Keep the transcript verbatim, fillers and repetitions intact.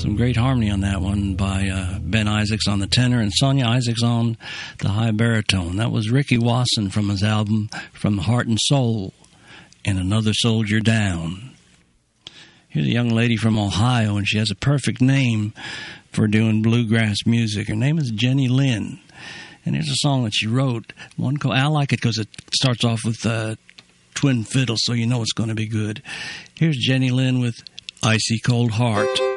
Some great harmony on that one by uh, Ben Isaacs on the tenor and Sonia Isaacs on the high baritone. That was Ricky Wasson from his album From Heart and Soul and Another Soldier Down. Here's a young lady from Ohio, and she has a perfect name for doing bluegrass music. Her name is Jenny Lynn. And here's a song that she wrote. One called, I like it because it starts off with uh, twin fiddles, so you know it's going to be good. Here's Jenny Lynn with Icy Cold Heart.